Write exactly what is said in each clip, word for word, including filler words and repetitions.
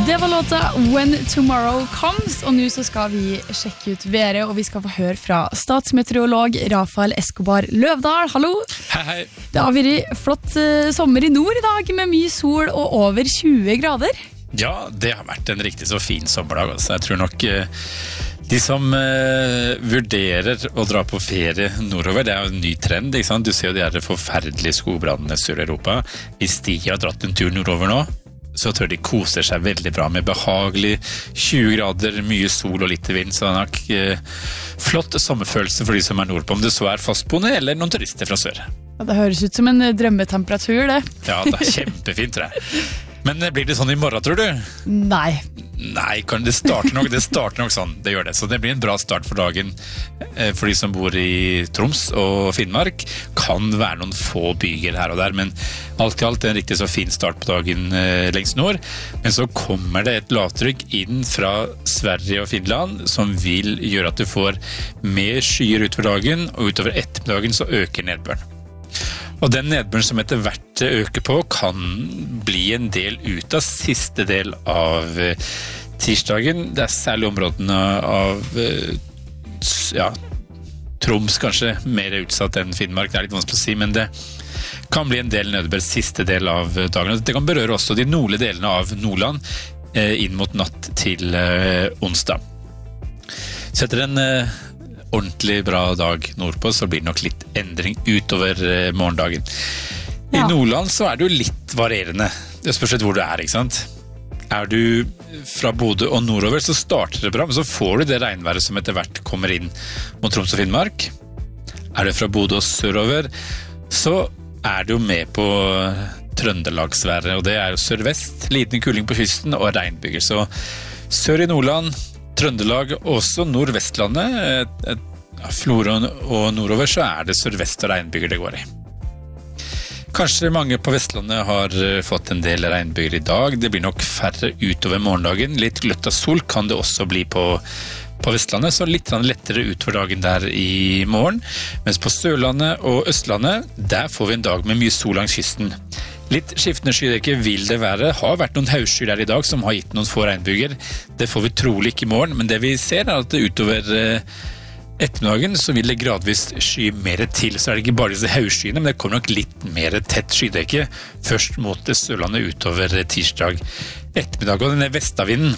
Det var låta When Tomorrow Comes, og nå så skal vi sjekke ut været, og vi skal få høre fra statsmeteorolog Rafael Escobar Løvdahl. Hallo! Hei, hei. Det har vært flott uh, sommer i nord i dag, med mye sol og over tjue grader. Ja, det har vært en riktig så fin sommerdag. Altså. Jeg tror nok uh, de som uh, vurderer å dra på ferie nordover, det er jo en ny trend, ikke sant? Du ser jo de her forferdelige skogbrandene i Sør-Europa. Hvis de har dratt en tur nordover nå, så tror jeg de koser seg veldig bra med behagelig tjue grader, mye sol og litt vind, så det er nok eh, flott sommerfølelse for de som er nordpå, om det så er fastboende eller noen turister fra sør. Ja, det høres ut som en drømmetemperatur, det. Ja, det er kjempefint, tror jeg. Men blir det sånn i morgen, tror du? Nei. Nei, kan det starte nok, det starter nok sånn, det gjør det. Så det blir en bra start for dagen eh, for de som bor i Troms og Finnmark. Kan være noen få byger her og der, men alt i alt en riktig så fin start på dagen eh, lengst nord. Men så kommer det et lavtrykk inn fra Sverige og Finland som vil gjøre at du får mer skyer utover dagen, og utover ettermiddagen så øker nedbøren. Og den nedbøren som etter hvert øker på kan bli en del ut av siste del av tirsdagen. Det er særlig områdene av ja, Troms kanskje mer utsatt enn Finnmark, det er litt vanskelig å si, men det kan bli en del nedbør siste del av dagen. Det kan berøre også de nordlige delene av Nordland inn mot natt til onsdag. Så etter en ordentlig bra dag nordpå, så blir det nok litt endring utover eh, morgendagen. I ja. Nordland så er det jo litt varierende. Det spørs litt hvor du er, ikke sant? Er du fra Bodø og nordover, så starter det bra, men så får du det regnværet som etter hvert kommer inn mot Troms og Finnmark. Er du fra Bodø og sørover, så er du jo med på Trøndelagsværet, og det er jo sørvest, liten kuling på kysten og regnbyger. Så sør i Nordland, Trøndelag, også Nordvestlandet, Florø og nordover, så er det sørvest og regnbyger det går i. Kanskje mange på Vestlandet har fått en del regnbyger i dag. Det blir nok færre utover morgendagen. Litt gløtt av sol kan det også bli på, på Vestlandet, så litt lettere utover dagen der i morgen. Mens på Sørlandet og Østlandet, der får vi en dag med mye sol langs kysten. Litt skiftende skydekke vil det være. Har vært noen hausskyer der i dag som har gitt noen få regnbyger. Det får vi trolig ikke i morgen, men det vi ser er at utover ettermiddagen så vil det gradvis sky mer til. Så er det ikke bare disse hausskyene, men det kommer nok litt mer tett skydekke først mot det Sørlandet utover tirsdag ettermiddag. Og denne vestavinden,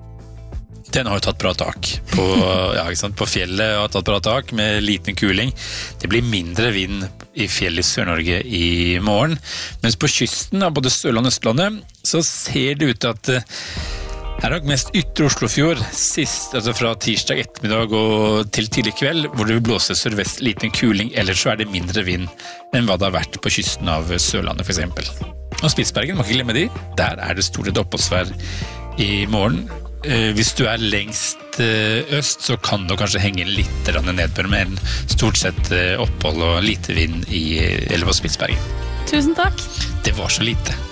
den har jo tatt bra tak på, ja, ikke sant? På fjellet har tatt bra tak med liten kuling. Det blir mindre vind i fjellet i Sør-Norge i morgen. Mens på kysten av både Sørland og Østlandet så ser det ut til at det er nok mest ytre Oslofjord sist, altså fra tirsdag ettermiddag og til tidlig kveld, hvor det vil blåse sørvest liten kuling, ellers så er det mindre vind enn hva det har vært på kysten av Sørlandet for eksempel. Og Spitsbergen, må ikke glemme de, der er det stort sett oppholdsvær i morgen. Hvis du er lengst øst, så kan du kanskje henge litt nedbør, men stort sett opphold og lite vind i, eller på Spitsbergen. Tusen takk. Det var så lite.